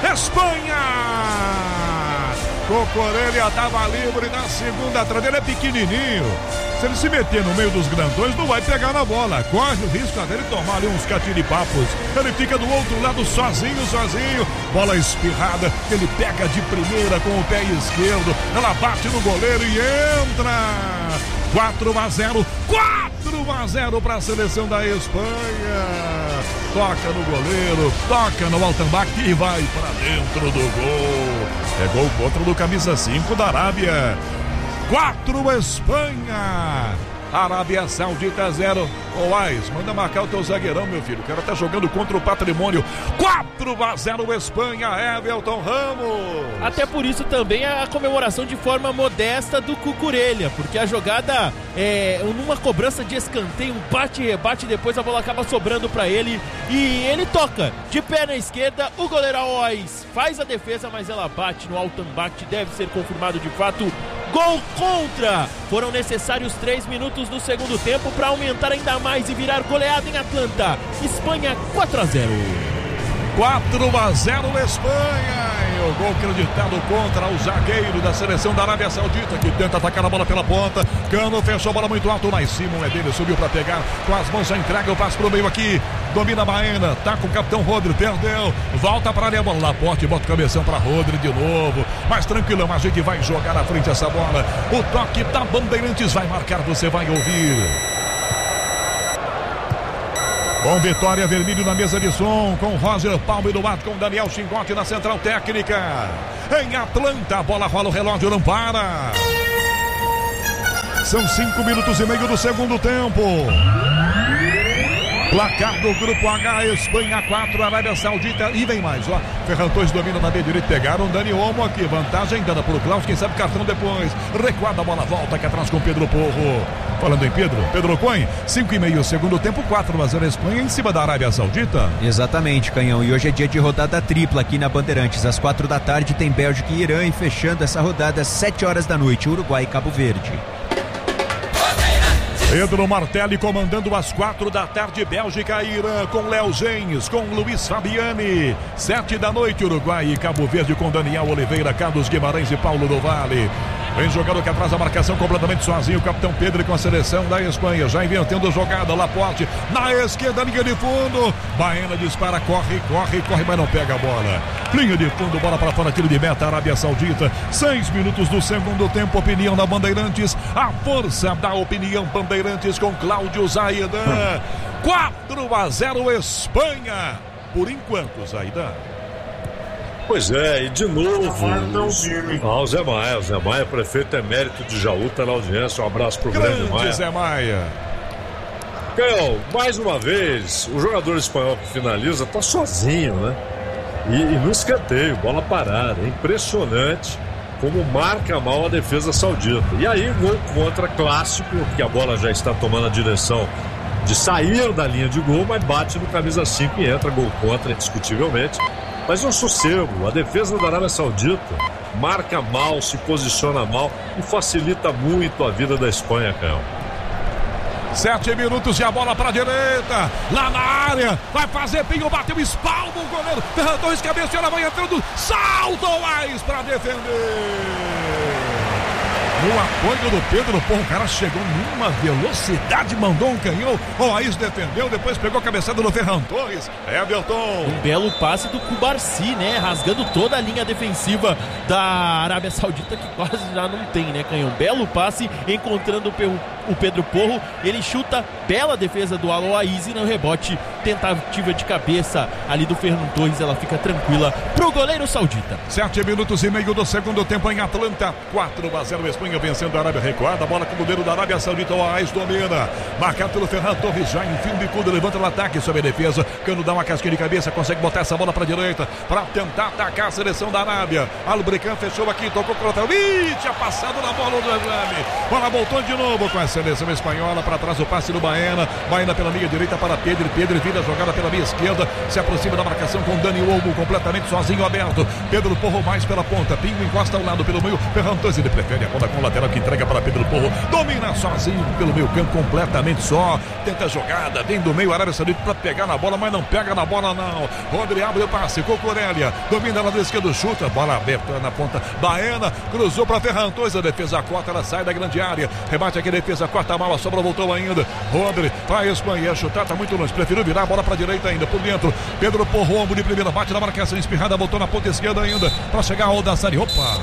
Espanha! Cucurella estava livre na segunda atrás, ele é pequenininho. Se ele se meter no meio dos grandões, não vai pegar na bola. Corre o risco dele tomar ali uns catiripapos. Ele fica do outro lado sozinho. Bola espirrada, ele pega de primeira com o pé esquerdo. Ela bate no goleiro e entra. 4-0 para a seleção da Espanha. Toca no goleiro, toca no Altenbach e vai para dentro do gol. É gol contra do camisa 5 da Arábia. 4 Espanha. Arábia Saudita 0. Ô Ais, manda marcar o teu zagueirão, meu filho. O cara tá jogando contra o patrimônio. 4-0 Espanha, Everton Ramos. Até por isso também a comemoração de forma modesta do Cucurella, porque a jogada numa cobrança de escanteio, um bate-rebate, depois a bola acaba sobrando pra ele e ele toca de pé na esquerda. O goleiro Ais faz a defesa, mas ela bate no Altenbach, deve ser confirmado de fato. Gol contra! Foram necessários 3 minutos do segundo tempo para aumentar ainda mais e virar goleada em Atlanta. Espanha 4-0. 4-0 Espanha. E o gol acreditado contra o zagueiro da seleção da Arábia Saudita, que tenta atacar a bola pela ponta. Cano fechou a bola muito alto, mas Simon é dele, subiu para pegar com as mãos, a entrega, o passe pro meio aqui. Domina a Baena, tá com o capitão Rodri, perdeu. Volta para ali a bola, Laporte bota o cabeção para Rodri de novo. Mais tranquilão, a gente vai jogar na frente essa bola. O toque da Bandeirantes vai marcar, você vai ouvir. Com Vitória Vermelho na mesa de som, com Roger Palme do lado, com Daniel Chingote na central técnica. Em Atlanta, a bola rola, o relógio não para. São 5 minutos e meio do segundo tempo. Placar do Grupo H, Espanha 4, Arábia Saudita, e vem mais, ó. Ferran Torres domina na meia direita, pegaram Dani Olmo aqui, vantagem dada por Klaus, quem sabe cartão depois. Recuada, a bola volta aqui atrás com Pedro Porro. Falando em Pedro Coen, 5,5 segundo tempo, 4-0 Espanha em cima da Arábia Saudita. Exatamente, Canhão, e hoje é dia de rodada tripla aqui na Bandeirantes. Às 4 da tarde tem Bélgica e Irã, e fechando essa rodada às 7 horas da noite, Uruguai e Cabo Verde. Pedro Martelli comandando às 4 da tarde, Bélgica e Irã, com Léo Gens, com Luiz Fabiani. 7 da noite, Uruguai e Cabo Verde, com Daniel Oliveira, Carlos Guimarães e Paulo do Vale. Vem jogando aqui atrás a marcação completamente sozinho, o capitão Pedro com a seleção da Espanha, já inventando a jogada, Laporte na esquerda, linha de fundo, Baena dispara, corre, mas não pega a bola. Linha de fundo, bola para fora, tiro de meta, Arábia Saudita. 6 minutos do segundo tempo, opinião da Bandeirantes, a força da opinião Bandeirantes com Cláudio Zaidan. 4-0 Espanha, por enquanto, Zaidan. Pois é, e de novo, o Zé Maia, prefeito emérito de Jaú, tá na audiência, um abraço pro grande Maia. Zé Maia. Canhão, mais uma vez, o jogador espanhol que finaliza tá sozinho, né? E no escanteio, bola parada, é impressionante como marca mal a defesa saudita. E aí, gol contra clássico, que a bola já está tomando a direção de sair da linha de gol, mas bate no camisa 5 e entra, gol contra, indiscutivelmente. Mas um sossego, a defesa da Arábia Saudita marca mal, se posiciona mal e facilita muito a vida da Espanha, Caio. 7 minutos e a bola para a direita, lá na área, vai fazer Pinho, bateu, espalma o goleiro, Ferran Torres cabeceou, ela vai entrando, salta o Ais para defender. No apoio do Pedro Porro, o cara chegou numa velocidade, mandou um canhão, o Ais defendeu, depois pegou a cabeçada do Ferran Torres. Everton. Um belo passe do Cubarsi, né? Rasgando toda a linha defensiva da Arábia Saudita, que quase já não tem, né, canhão? Belo passe, encontrando o Pedro Porro, ele chuta, bela defesa do Aloaízi no rebote, tentativa de cabeça ali do Ferran Torres, ela fica tranquila pro goleiro saudita. 7 minutos e meio do segundo tempo em Atlanta, 4-0 Espanha vencendo a Arábia, recuada, a bola com o goleiro da Arábia Saudita, o Ais domina, marcado pelo Ferran Torres, já em fim de tudo, levanta o ataque sobre a defesa, Cano dá uma casquinha de cabeça, consegue botar essa bola pra direita, pra tentar atacar a seleção da Arábia. Albrecan fechou aqui, tocou contra o tinha passado na bola do exame, bola voltou de novo com essa seleção espanhola. Para trás o passe do Baena. Baena pela linha direita para Pedro. Pedro vira a jogada pela minha esquerda. Se aproxima da marcação com Dani Olmo, completamente sozinho, aberto. Pedro Porro mais pela ponta. Pinho encosta ao lado pelo meio. Ferran Torres, ele prefere a bola com o lateral que entrega para Pedro Porro. Domina sozinho pelo meio campo, completamente só. Tenta a jogada, vem do meio, Arábia Saudita para pegar na bola, mas não pega na bola não. Rodri abre o passe, Cucurella. Domina lá do esquerdo, chuta. Bola aberta na ponta. Baena cruzou para Ferran Torres. A defesa corta, ela sai da grande área. Rebate aqui, defesa corta mal, a sobra voltou ainda. Rodri para a Espanha, chutar, tá muito longe. Preferiu virar a bola para a direita ainda, por dentro. Pedro Porro, ombro de primeira, bate na marcação espirrada, voltou na ponta esquerda ainda. Para chegar ao Aldassari. Opa!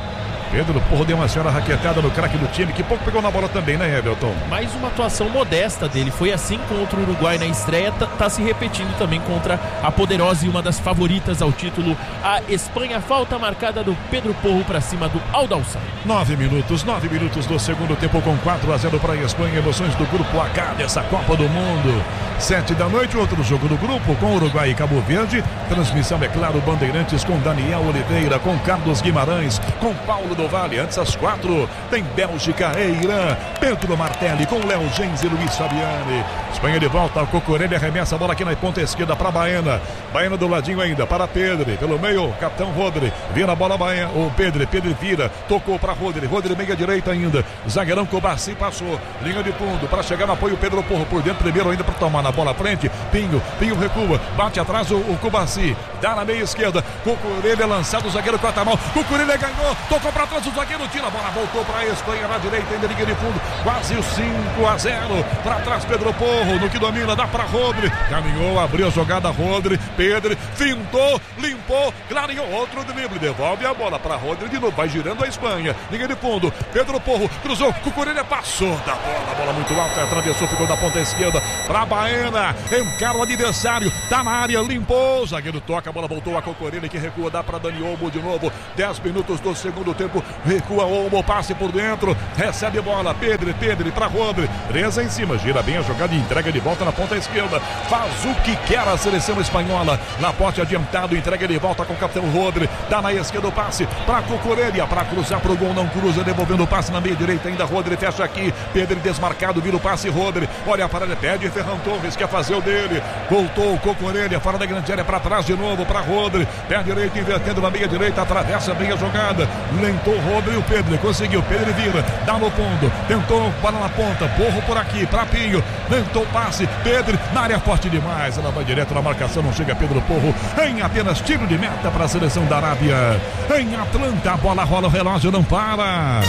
Pedro Porro deu uma senhora raquetada no craque do time, que pouco pegou na bola também, né, Everton? Mais uma atuação modesta dele. Foi assim contra o Uruguai na estreia, tá se repetindo também contra a poderosa e uma das favoritas ao título, a Espanha. Falta marcada do Pedro Porro para cima do Aldassari. 9 minutos do segundo tempo, com 4-0 para a Espanha. Emoções do grupo H dessa Copa do Mundo. 7 da noite, outro jogo do grupo com Uruguai e Cabo Verde. Transmissão, é claro, Bandeirantes, com Daniel Oliveira, com Carlos Guimarães, com Paulo do Vale. Antes às 4 tem Bélgica e Irã. Pedro Martelli com Léo Gens e Luiz Fabiani. Espanha de volta, Cucurella arremessa a bola aqui na ponta esquerda para Baena. Baena do ladinho ainda para Pedro. Pelo meio, capitão Rodri. Vira a bola Baena, o Pedro vira. Tocou para Rodri. Rodri meia direita ainda. Zagueirão Cubarsí passou. Linha de fundo para chegar no apoio Pedro Porro por dentro primeiro ainda para tomar na bola à frente. Pinho recua. Bate atrás o Cubarsí. Dá na meia esquerda. Cucurella lançado, o zagueiro corta a mão. Cucurella ganhou. Tocou para trás, o zagueiro tira a bola, voltou para a Espanha na direita, ainda linha de fundo, quase o 5-0, para trás Pedro Porro, no que domina, dá para Rodri, caminhou, abriu a jogada, Rodri, Pedro, fintou, limpou, clareou, outro drible, devolve a bola para Rodri, de novo, vai girando a Espanha, linha de fundo, Pedro Porro, cruzou, Cucurella passou da bola, bola muito alta, atravessou, ficou da ponta esquerda, para Baena, encara o adversário, tá na área, limpou, zagueiro toca, a bola voltou a Cucurella, que recua, dá para Dani Olmo de novo, 10 minutos do segundo tempo, recua Olmo, passe por dentro, recebe bola, Pedro para Rodri, presa em cima, gira bem a jogada e entrega de volta na ponta esquerda, faz o que quer a seleção espanhola, Laporte adiantado, entrega de volta com o capitão Rodri, dá na esquerda o passe para Cucurella, para cruzar pro gol, não cruza, devolvendo o passe na meia direita, ainda Rodri fecha aqui, Pedro desmarcado, vira o passe, Rodri, olha a parada, pede Ferran Torres, quer fazer o dele, voltou Cucurella, fora da grande área, para trás de novo, para Rodri, pé direito, invertendo na meia direita, atravessa bem a jogada, lentou Rodri, o Pedro conseguiu, Pedro vira, dá no fundo, tentou, bola na ponta, Porro por aqui, para Pinho, tentou passe, Pedro, na área forte demais, ela vai direto na marcação, não chega Pedro Porro, em apenas tiro de meta para a seleção da Arábia, em Atlanta, a bola rola, o relógio não para,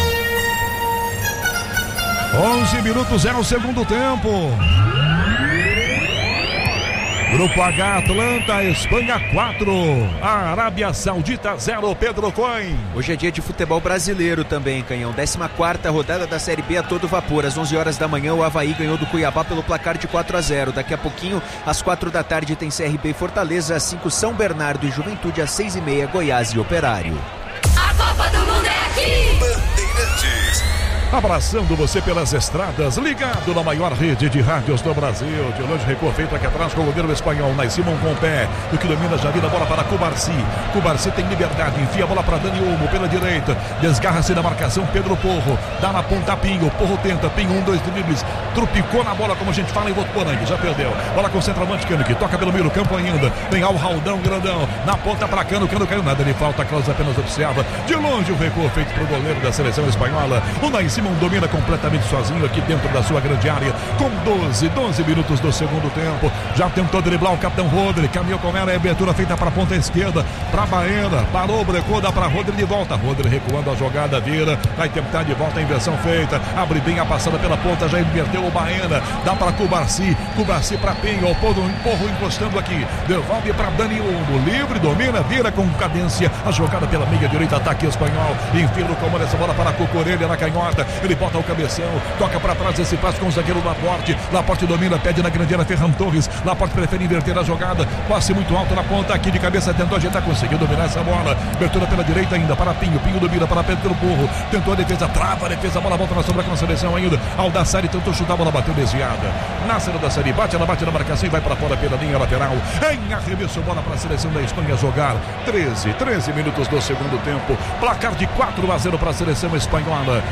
11 minutos é o segundo tempo. Grupo H, Atlanta, Espanha 4, a Arábia Saudita 0, Pedro Coin. Hoje é dia de futebol brasileiro também, Canhão. 14ª rodada da Série B a todo vapor. Às 11 horas da manhã, o Avaí ganhou do Cuiabá pelo placar de 4-0. Daqui a pouquinho, às 4 da tarde, tem CRB e Fortaleza. Às 5, São Bernardo e Juventude. Às 6h30, Goiás e Operário. A Copa do Mundo é aqui! Bandeirantes. Abraçando você pelas estradas, ligado na maior rede de rádios do Brasil. De longe recuo feito aqui atrás com o goleiro espanhol, Simão com o pé, do que domina já vira a bola para Cubarsí. Cubarsí tem liberdade, enfia a bola para Dani Olmo pela direita, desgarra-se da marcação Pedro Porro, dá na ponta Pinho, Porro tenta, Pinho 1-2 dribles, trupicou na bola como a gente fala em Votuporanga, já perdeu. Bola com o centroavante Cano, que toca pelo meio do campo ainda, tem Al Raudão grandão, na ponta para Cano caiu nada, ele falta, Klaus apenas observa, de longe o recuo feito para o goleiro da seleção espanhola, o Simão domina completamente sozinho aqui dentro da sua grande área, com 12 minutos do segundo tempo, já tentou driblar o capitão Rodri, caminhou com ela, a abertura feita para a ponta esquerda, para Baena, parou, brecou, dá para Rodri de volta, Rodri recuando a jogada, vira, vai tentar de volta a inversão feita, abre bem a passada pela ponta, já inverteu o Baena, dá para Cubarsí para Pinho, o Porro encostando aqui, devolve para Dani Olmo, livre, domina, vira com cadência, a jogada pela meia direita, ataque espanhol, enfia no comando essa bola para Cucurella na canhota, ele bota o cabeção, toca para trás esse passe com o zagueiro Laporte domina, pede na grande área Ferran Torres, Laporte prefere inverter a jogada, passe muito alto na ponta, aqui de cabeça tentou ajeitar, conseguiu dominar essa bola, abertura pela direita ainda para Pinho domina para Pedro Porro, tentou a defesa, trava a defesa, a bola volta na sombra com a seleção ainda, Aldassari tentou chutar, a bola bateu desviada, Nasser Aldassari bate, ela bate na marcação e vai para fora pela linha lateral, em arremesso, bola para a seleção da Espanha jogar, 13 minutos do segundo tempo, placar de 4-0 para a seleção espanhola, bola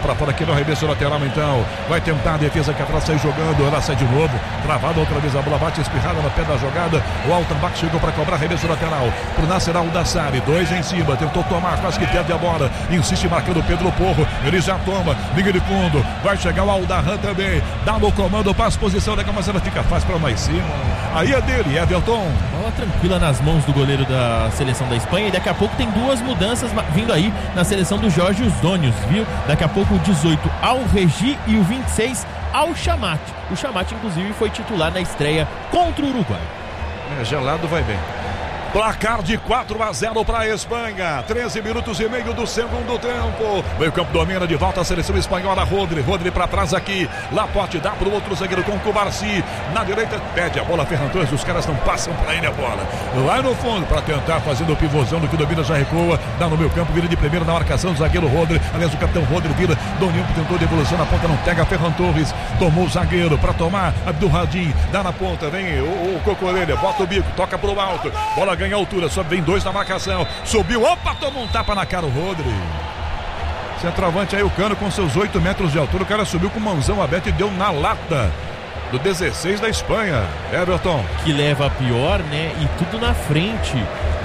pra fora aqui no arremesso lateral então. Vai tentar a defesa que atrás sai jogando. Ela sai de novo. Travada outra vez a bola. Bate espirrada no pé da jogada. O Altenbach chegou pra cobrar arremesso lateral. Pro Nasser Al-Dassari. 2 em cima. Tentou tomar. Quase que perde a bola. Insiste marcando o Pedro Porro. Ele já toma. Liga de fundo. Vai chegar o Aldarran também. Dá no comando. Passa posição. Mas ela fica fácil pra mais cima. Aí é dele, Everton. Bola tranquila nas mãos do goleiro da seleção da Espanha. E daqui a pouco tem 2 mudanças vindo aí na seleção do Jorge Osdonius, viu? Daqui a pouco o 18 Al-Regi e o 26 Al-Shamat. O Shamat, inclusive, foi titular na estreia contra o Uruguai. Gelado vai bem. Placar de 4-0 para a Espanha. 13 minutos e meio do segundo tempo. Meio campo domina de volta a seleção espanhola. Rodri para trás aqui. Laporte dá para o outro zagueiro com Cubarsi. Na direita pede a bola Ferran Torres. Os caras não passam para ele a bola. Lá no fundo para tentar fazendo o pivôzão do que domina já recua. Dá no meio campo, vira de primeiro na marcação do zagueiro Rodri. Aliás, o capitão Rodri vira. Doninho tentou devolução na ponta, não pega Ferran Torres. Tomou o zagueiro para tomar Abdul Radim. Dá na ponta, vem o Cocorelha. Bota o bico, toca pro alto. Bola ganha altura, só vem 2 na marcação, subiu, opa, tomou um tapa na cara o Rodri. Centroavante aí o Cano com seus 8 metros de altura, o cara subiu com mãozão aberto e deu na lata do 16 da Espanha. Everton. Que leva a pior, né, e tudo na frente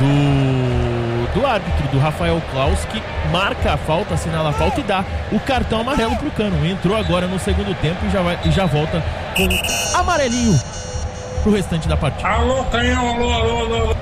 do árbitro, do Rafael Claus, que marca a falta, assinala a falta e dá o cartão amarelo pro Cano. Entrou agora no segundo tempo e já volta com amarelinho pro restante da partida. Alô, canhão, alô.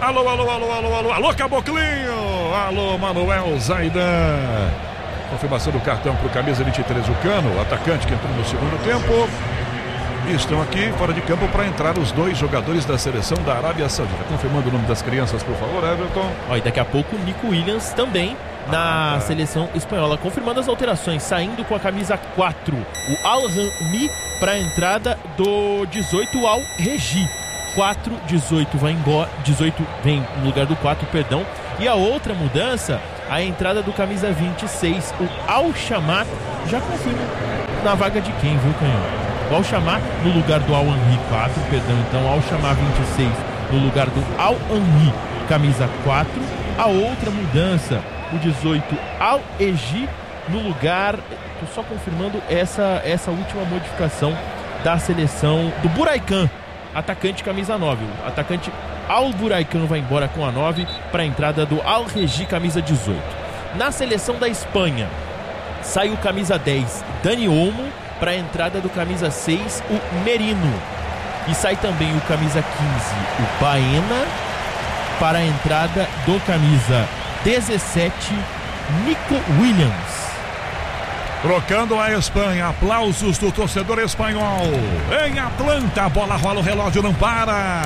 Alô, Caboclinho! Alô, Manuel Zaidan! Confirmação do cartão pro camisa 23, o Cano, atacante que entrou no segundo tempo. E estão aqui fora de campo para entrar os 2 jogadores da seleção da Arábia Saudita. Confirmando o nome das crianças, por favor, Everton. E daqui a pouco o Nico Williams também na seleção espanhola. Confirmando as alterações, saindo com a camisa 4, o Al-Rami, para a entrada do 18, Al-Regi. 4, 18 vai embora, 18 vem no lugar do 4, perdão. E a outra mudança, a entrada do camisa 26, o Al-Shamat, já confirma na vaga de quem, viu, Canhão? O Al-Shamat no lugar do Al-Anri, 4, perdão. Então Al-Shamat 26 no lugar do Al-Anri, camisa 4. A outra mudança, o 18 Al-Eji no lugar, tô só confirmando essa última modificação da seleção do Buraican, atacante camisa 9. O atacante Al-Buraican vai embora com a 9 para a entrada do Al-Regi, camisa 18. Na seleção da Espanha, sai o camisa 10, Dani Olmo, para a entrada do camisa 6, o Merino. E sai também o camisa 15, o Baena, para a entrada do camisa 17, Nico Williams. Trocando a Espanha, aplausos do torcedor espanhol. Em Atlanta, a bola rola, o relógio não para.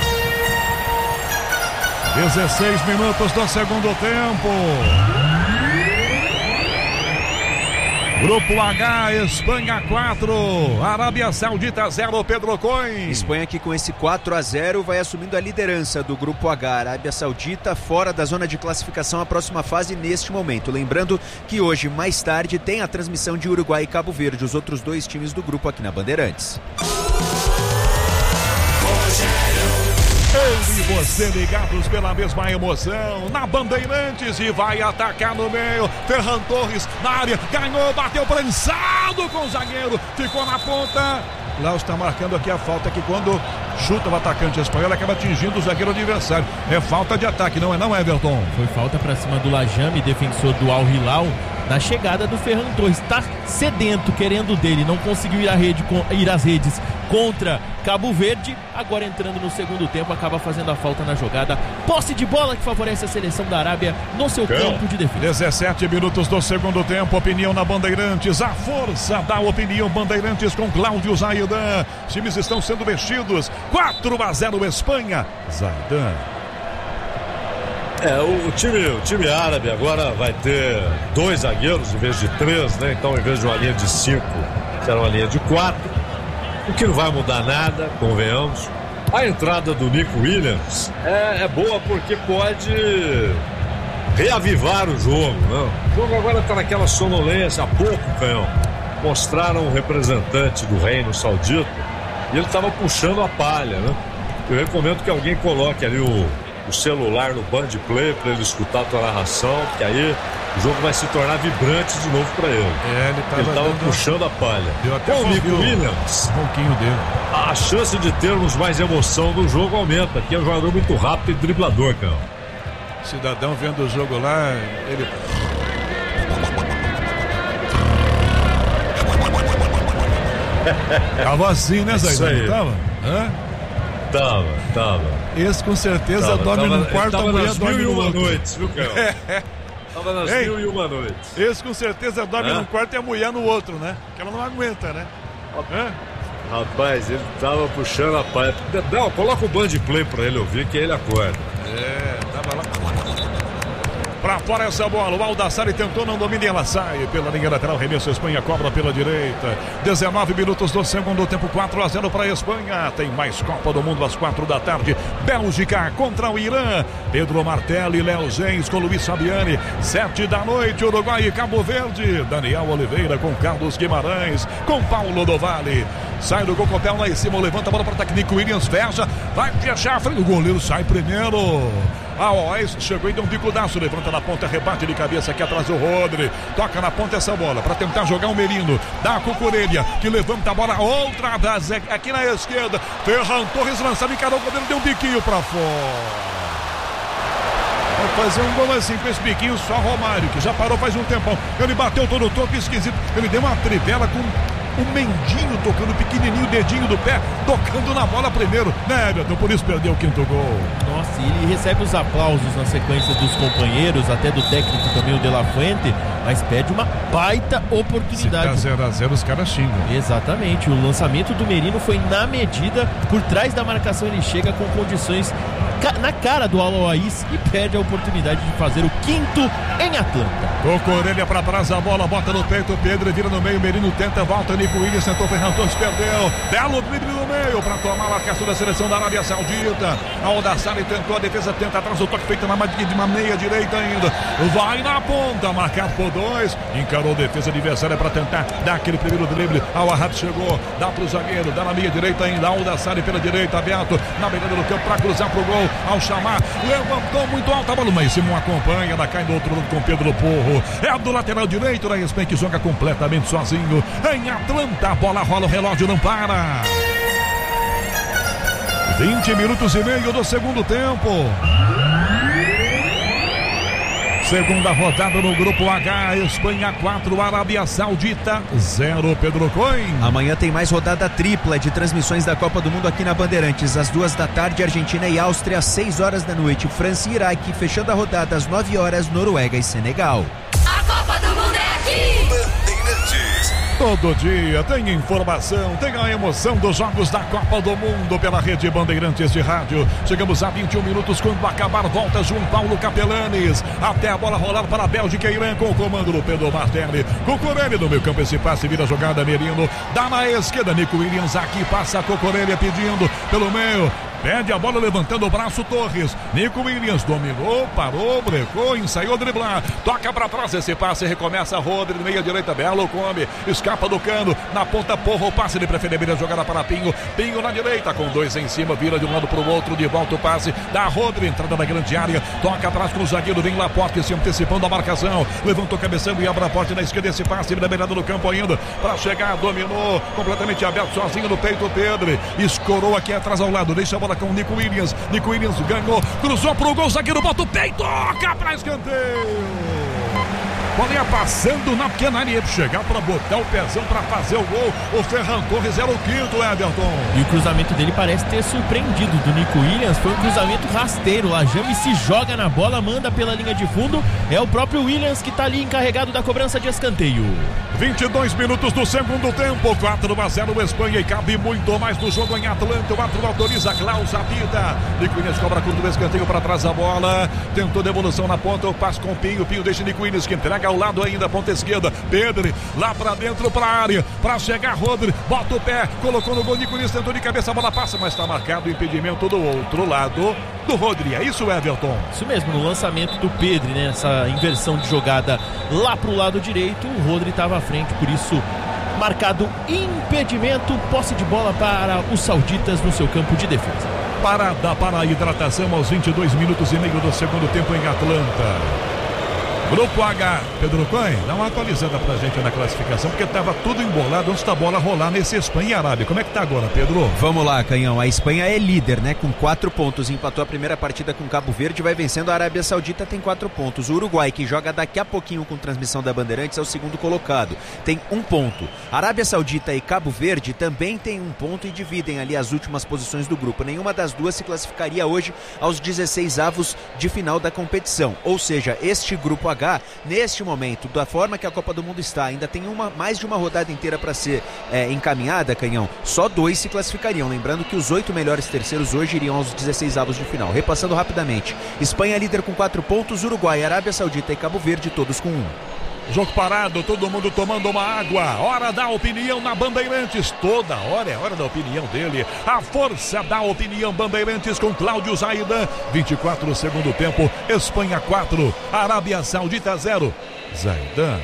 16 minutos do segundo tempo. Grupo H, Espanha 4, Arábia Saudita 0, Pedro Coin. Espanha que com esse 4-0 vai assumindo a liderança do Grupo H. Arábia Saudita fora da zona de classificação à próxima fase neste momento. Lembrando que hoje, mais tarde, tem a transmissão de Uruguai e Cabo Verde, os outros 2 times do grupo aqui na Bandeirantes. Eu e você ligados pela mesma emoção na Bandeirantes e vai atacar no meio. Ferran Torres na área, ganhou, bateu prensado com o zagueiro, ficou na ponta. Lá está marcando aqui a falta que quando chuta o atacante espanhol acaba atingindo o zagueiro adversário. É falta de ataque, não é, Everton? Foi falta para cima do Lajame, defensor do Al Hilal, na chegada do Ferran Torres. Está sedento, querendo dele, não conseguiu ir às redes contra Cabo Verde. Agora entrando no segundo tempo, acaba fazendo a falta na jogada. Posse de bola que favorece a seleção da Arábia no seu campo de defesa. 17 minutos do segundo tempo, opinião na Bandeirantes, a força da opinião Bandeirantes com Cláudio Zaidan. Os times estão sendo mexidos. 4-0 Espanha. Zaidan. O time árabe agora vai ter 2 zagueiros em vez de 3, né? Então, em vez de uma linha de 5, será uma linha de 4. O que não vai mudar nada, convenhamos. A entrada do Nico Williams é boa porque pode reavivar o jogo, né? O jogo agora está naquela sonolência. Há pouco, Canhão, mostraram um representante do Reino Saudita e ele estava puxando a palha, né? Eu recomendo que alguém coloque ali o celular no Band Play para ele escutar a tua narração, que aí o jogo vai se tornar vibrante de novo para ele. Ele estava puxando a palha. Com o Nico Williams, um pouquinho dele. A chance de termos mais emoção no jogo aumenta. Aqui é um jogador muito rápido e driblador, cara. Cidadão vendo o jogo lá, ele... Tava assim, né, Zé? Tava? Hã? Tava. Esse com certeza dorme num quarto, a mulher dorme no outro. Noites, viu, Caio? Tava nas 1001 noites. Esse com certeza dorme num quarto e a mulher no outro, né? Que ela não aguenta, né? Rapaz, ele tava puxando a palha. Não, coloca o band play pra ele ouvir que ele acorda. Tava lá. Pra fora essa bola, o Aldassari tentou, não domina e ela sai pela linha lateral, remesso Espanha, cobra pela direita. 19 minutos do segundo tempo, 4-0 para a Espanha. Tem mais Copa do Mundo às 4 da tarde. Bélgica contra o Irã. Pedro Martelli, Léo Gens com Luiz Fabiani. 7 da noite, Uruguai e Cabo Verde. Daniel Oliveira com Carlos Guimarães, com Paulo do Vale. Sai do gol com o pé lá em cima, levanta a bola para o técnico Williams, fecha, vai fechar a frente, o goleiro sai primeiro. A Oz chegou e deu um bicudaço, levanta na ponta, rebate de cabeça aqui atrás o Rodri, toca na ponta essa bola para tentar jogar o Merino, dá a Cucurella, que levanta a bola, outra vez aqui na esquerda, Ferran Torres lançava, encarou o goleiro, deu um biquinho para fora. Vai fazer um gol assim com esse biquinho só Romário, que já parou faz um tempão, ele bateu todo o toque esquisito, ele deu uma trivela com o mendinho tocando pequenininho, o dedinho do pé, tocando na bola primeiro, né, Everton? Por isso perdeu o quinto gol. Nossa, e ele recebe os aplausos na sequência dos companheiros, até do técnico também, o De La Fuente, mas perde uma baita oportunidade. Se tá 0-0, os caras xingam. Exatamente, o lançamento do Merino foi na medida, por trás da marcação ele chega com condições na cara do Aloaís e perde a oportunidade de fazer o quinto em Atlanta. Tocou a orelha pra trás, a bola bota no peito, Pedro vira no meio, Merino tenta, volta, Nico Williams tentou, Ferran Torres perdeu, belo drible no meio pra tomar a marcação da seleção da Arábia Saudita. Aldassari tentou, a defesa tenta atrás, o toque feito na meia direita ainda, vai na ponta, marcado por 2, encarou a defesa adversária pra tentar dar aquele primeiro drible, Al Ahad chegou, dá pro zagueiro, dá na meia direita ainda, Aldassari pela direita, aberto na beirada do campo pra cruzar pro gol, ao chamar, levantou muito alta a bola, mas Simão acompanha, ela cai do outro lado com Pedro Porro, é do lateral direito da Espanha que joga completamente sozinho em Atlanta, a bola rola, o relógio não para. 20 minutos e meio do segundo tempo. Segunda rodada no Grupo H, Espanha 4, Arábia Saudita 0, Pedro Coin. Amanhã tem mais rodada tripla de transmissões da Copa do Mundo aqui na Bandeirantes. Às 2 da tarde, Argentina e Áustria, às 6 horas da noite, França e Iraque, fechando a rodada às 9 horas, Noruega e Senegal. A Copa do Mundo é aqui! Bandeirantes. Todo dia tem informação, tem a emoção dos jogos da Copa do Mundo pela rede Bandeirantes de rádio. Chegamos a 21 minutos quando acabar, volta João Paulo Capelanes. Até a bola rolar para a Bélgica e Irã com o comando do Pedro Martelli. Cucurella no meio campo, esse passe vira jogada, Merino. Dá na esquerda, Nico Williams aqui, passa a Cucurella pedindo pelo meio. Pede a bola levantando o braço Torres. Nico Williams dominou, parou, brecou, ensaiou driblar. Toca pra trás esse passe, recomeça a Rodri, meia direita, belo come. Escapa do cano, na ponta Porro, o passe de preferência, jogada para Pinho. Pinho na direita, com 2 em cima, vira de um lado pro outro, de volta o passe da Rodri, entrada na grande área. Toca atrás pro zagueiro, vem Laporte se antecipando a marcação. Levantou cabeçando e abre a porta na esquerda, esse passe na beirada do campo ainda. Pra chegar, dominou, completamente aberto, sozinho no peito Pedro. Escorou aqui atrás ao lado, deixa a bola com o Nico Williams. Nico Williams ganhou, cruzou pro gol, zagueiro bota o peito, toca pra escanteio. Bolinha passando na pequena área, chegar pra botar o pezão pra fazer o gol. O Ferran Torres era o quinto, Everton. E o cruzamento dele parece ter surpreendido do Nico Williams. Foi um cruzamento rasteiro. A Jame se joga na bola, manda pela linha de fundo. É o próprio Williams que tá ali encarregado da cobrança de escanteio. 22 minutos do segundo tempo, 4-0 Espanha e cabe muito mais do jogo em Atlanta. O árbitro autoriza, Klaus apita. Nico Williams cobra curto do escanteio para trás a bola. Tentou devolução na ponta, o passe com o Pinho. Pinho deixa Nico Williams que entrega ao lado ainda, ponta esquerda. Pedro lá pra dentro, pra área. Pra chegar Rodri, bota o pé, colocou no gol. Nico Williams tentou de cabeça, a bola passa, mas tá marcado o impedimento do outro lado do Rodri. É isso, Everton? Isso mesmo, no lançamento do Pedro, né? Essa inversão de jogada lá pro lado direito, o Rodri estava à frente, por isso marcado impedimento, posse de bola para os sauditas no seu campo de defesa. Parada para a hidratação aos 22 minutos e meio do segundo tempo em Atlanta. Grupo H, Pedro Cohen, dá uma atualizada pra gente na classificação, porque tava tudo embolado antes da bola rolar nesse Espanha e Arábia. Como é que tá agora, Pedro? Vamos lá, Canhão. A Espanha é líder, né? Com 4 pontos. Empatou a primeira partida com Cabo Verde, vai vencendo. A Arábia Saudita tem 4 pontos. O Uruguai, que joga daqui a pouquinho com transmissão da Bandeirantes, é o segundo colocado. Tem 1 ponto. Arábia Saudita e Cabo Verde também tem 1 ponto e dividem ali as últimas posições do grupo. Nenhuma das duas se classificaria hoje aos 16avos de final da competição. Ou seja, este grupo H, neste momento, da forma que a Copa do Mundo está, ainda tem mais de uma rodada inteira para ser encaminhada, Canhão. Só 2 se classificariam. Lembrando que os 8 melhores terceiros hoje iriam aos 16avos de final. Repassando rapidamente: Espanha líder com 4 pontos, Uruguai, Arábia Saudita e Cabo Verde todos com 1. Jogo parado, todo mundo tomando uma água. Hora da opinião na Bandeirantes. Toda hora é hora da opinião dele. A força da opinião Bandeirantes com Cláudio Zaidan. 24 segundo tempo. Espanha 4, Arábia Saudita 0. Zaidan.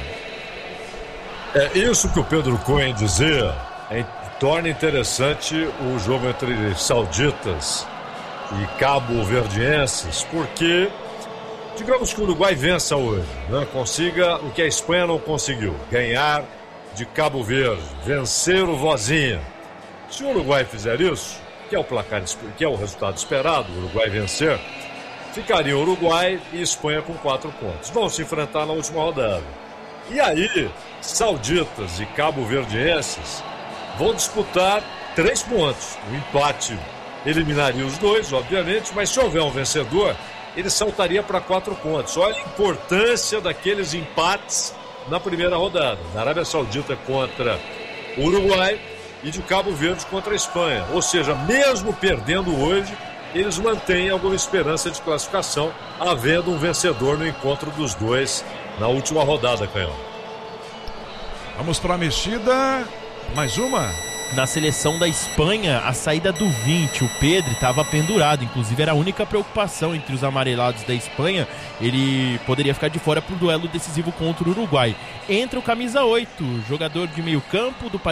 É isso que o Pedro Cohen dizia. Torna interessante o jogo entre sauditas e cabo-verdienses, porque digamos que o Uruguai vença hoje, né? Consiga o que a Espanha não conseguiu, ganhar de Cabo Verde, vencer o Vozinha. Se o Uruguai fizer isso, que é o placar, que é o resultado esperado, o Uruguai vencer, ficaria Uruguai e Espanha com 4 pontos. Vão se enfrentar na última rodada. E aí, sauditas e cabo-verdienses vão disputar 3 pontos. O empate eliminaria os dois, obviamente, mas se houver um vencedor, ele saltaria para 4 pontos. Olha a importância daqueles empates na primeira rodada. Da Arábia Saudita contra o Uruguai e de Cabo Verde contra a Espanha. Ou seja, mesmo perdendo hoje, eles mantêm alguma esperança de classificação, havendo um vencedor no encontro dos dois na última rodada, Canhão. Vamos para a mexida. Mais uma. Na seleção da Espanha, a saída do 20, o Pedro, estava pendurado. Inclusive era a única preocupação entre os amarelados da Espanha. Ele poderia ficar de fora para o duelo decisivo contra o Uruguai. Entra o camisa 8, jogador de meio campo do Paris